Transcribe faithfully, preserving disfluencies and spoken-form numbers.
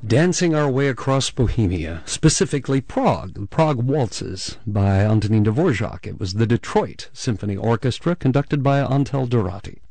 dancing our way across Bohemia, specifically Prague, the Prague Waltzes by Antonin Dvorak. It was the Detroit Symphony Orchestra, conducted by Antel Dorati.